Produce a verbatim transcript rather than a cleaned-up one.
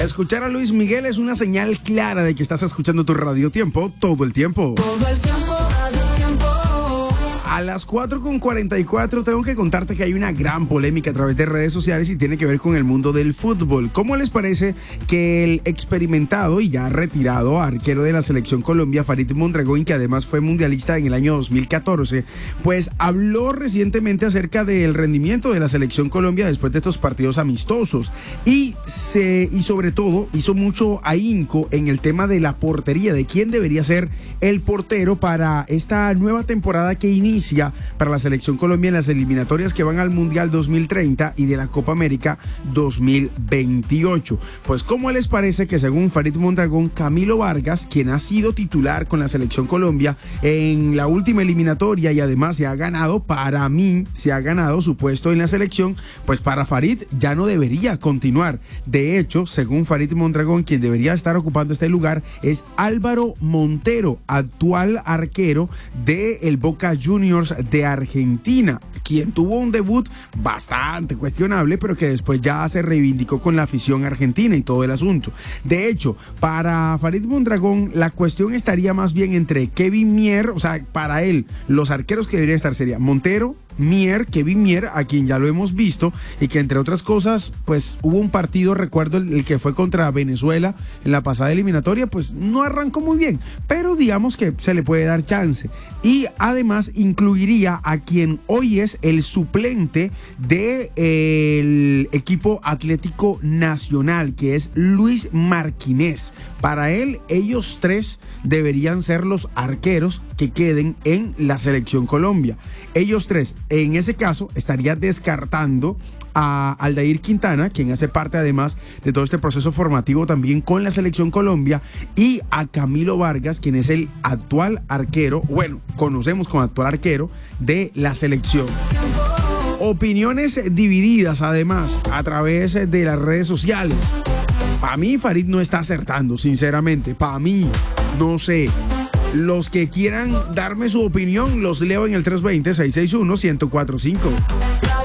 Escuchar a Luis Miguel es una señal clara de que estás escuchando tu Radio Tiempo todo el tiempo. Todo el tiempo, Radio Tiempo. A las cuatro con cuarenta y cuatro tengo que contarte que hay una gran polémica a través de redes sociales y tiene que ver con el mundo del fútbol. ¿Cómo les parece que el experimentado y ya retirado arquero de la Selección Colombia, Farid Mondragón, que además fue mundialista en el año dos mil catorce, pues habló recientemente acerca del rendimiento de la Selección Colombia después de estos partidos amistosos y, se, y sobre todo hizo mucho ahínco en el tema de la portería, de quién debería ser el portero para esta nueva temporada que inicia para la Selección Colombia en las eliminatorias que van al Mundial dos mil treinta y de la Copa América dos mil veintiocho. Pues ¿cómo les parece que según Farid Mondragón, Camilo Vargas, quien ha sido titular con la Selección Colombia en la última eliminatoria y además se ha ganado, para mí, se ha ganado su puesto en la selección, pues para Farid ya no debería continuar? De hecho, según Farid Mondragón, quien debería estar ocupando este lugar es Álvaro Montero, actual arquero de el Boca Juniors de Argentina, quien tuvo un debut bastante cuestionable, pero que después ya se reivindicó con la afición argentina y todo el asunto. De hecho, para Farid Mondragón, la cuestión estaría más bien entre Kevin Mier, o sea, para él, los arqueros que deberían estar serían Montero, Mier, Kevin Mier, a quien ya lo hemos visto y que entre otras cosas, pues hubo un partido, recuerdo el, el que fue contra Venezuela en la pasada eliminatoria, pues no arrancó muy bien, pero digamos que se le puede dar chance. Y además incluiría a quien hoy es el suplente del equipo Atlético Nacional, que es Luis Marquinés. Para él, ellos tres deberían ser los arqueros que queden en la Selección Colombia. Ellos tres, en ese caso, estaría descartando a Aldair Quintana, quien hace parte además de todo este proceso formativo también con la Selección Colombia, y a Camilo Vargas, quien es el actual arquero, bueno, conocemos como actual arquero de la selección. Opiniones divididas además a través de las redes sociales. Para mí Farid no está acertando, sinceramente, para mí, no sé. Los que quieran darme su opinión los leo en el tres dos cero, seis seis uno, uno cero cuatro cinco.